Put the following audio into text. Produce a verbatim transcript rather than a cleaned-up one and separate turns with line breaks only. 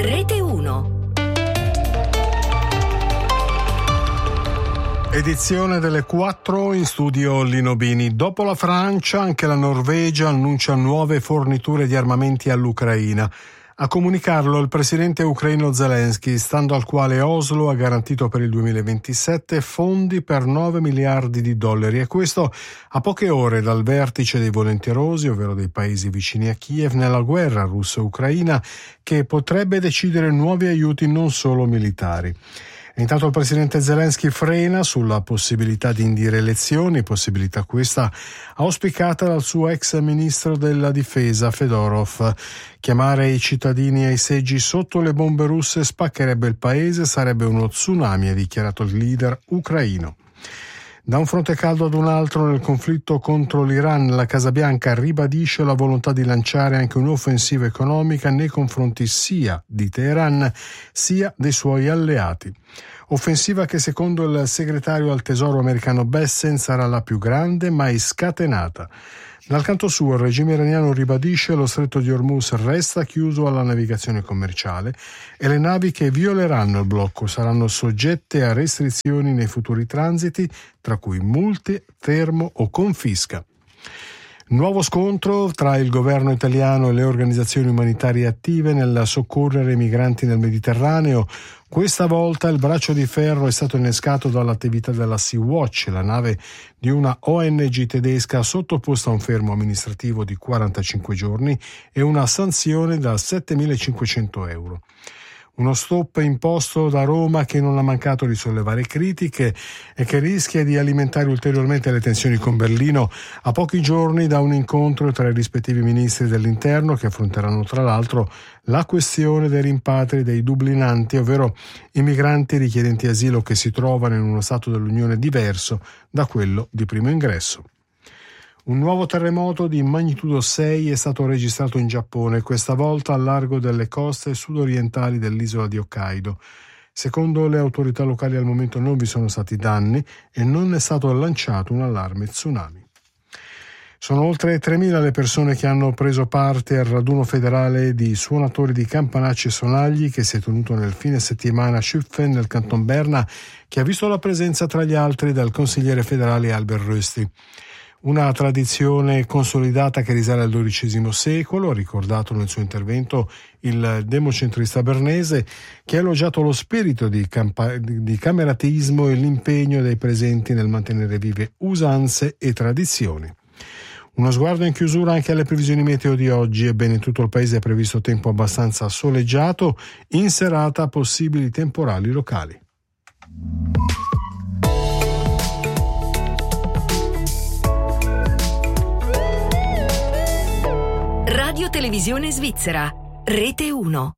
Rete uno.
Edizione delle quattro, in studio Lino Bini. Dopo la Francia, anche la Norvegia annuncia nuove forniture di armamenti all'Ucraina. A comunicarlo il presidente ucraino Zelensky, stando al quale Oslo ha garantito per il duemilaventisette fondi per nove miliardi di dollari, e questo a poche ore dal vertice dei volentierosi, ovvero dei paesi vicini a Kiev, nella guerra russo-ucraina, che potrebbe decidere nuovi aiuti non solo militari. Intanto il presidente Zelensky frena sulla possibilità di indire elezioni, possibilità questa auspicata dal suo ex ministro della difesa Fedorov. Chiamare i cittadini ai seggi sotto le bombe russe spaccherebbe il paese, sarebbe uno tsunami, ha dichiarato il leader ucraino. Da un fronte caldo ad un altro nel conflitto contro l'Iran, la Casa Bianca ribadisce la volontà di lanciare anche un'offensiva economica nei confronti sia di Teheran sia dei suoi alleati. Offensiva che secondo il segretario al Tesoro americano Bessent sarà la più grande mai scatenata. Dal canto suo il regime iraniano ribadisce lo stretto di Hormuz resta chiuso alla navigazione commerciale e le navi che violeranno il blocco saranno soggette a restrizioni nei futuri transiti, tra cui multe, fermo o confisca. Nuovo scontro tra il governo italiano e le organizzazioni umanitarie attive nel soccorrere i migranti nel Mediterraneo. Questa volta il braccio di ferro è stato innescato dall'attività della Sea-Watch, la nave di una O N G tedesca sottoposta a un fermo amministrativo di quarantacinque giorni e una sanzione da settemilacinquecento euro. Uno stop imposto da Roma che non ha mancato di sollevare critiche e che rischia di alimentare ulteriormente le tensioni con Berlino a pochi giorni da un incontro tra i rispettivi ministri dell'interno che affronteranno tra l'altro la questione dei rimpatri dei dublinanti, ovvero i migranti richiedenti asilo che si trovano in uno stato dell'Unione diverso da quello di primo ingresso. Un nuovo terremoto di magnitudo sei è stato registrato in Giappone, questa volta al largo delle coste sudorientali dell'isola di Hokkaido. Secondo le autorità locali al momento non vi sono stati danni e non è stato lanciato un allarme tsunami. Sono oltre tremila le persone che hanno preso parte al raduno federale di suonatori di campanacci e sonagli che si è tenuto nel fine settimana a Schüpfen, nel canton Berna, che ha visto la presenza tra gli altri del consigliere federale Albert Rösti. Una tradizione consolidata che risale al dodicesimo secolo, ha ricordato nel suo intervento il democentrista bernese, che ha elogiato lo spirito di, campa- di cameratismo e l'impegno dei presenti nel mantenere vive usanze e tradizioni. Uno sguardo in chiusura anche alle previsioni meteo di oggi. Ebbene, in tutto il paese è previsto tempo abbastanza soleggiato, in serata possibili temporali locali.
Radio Televisione Svizzera, Rete uno.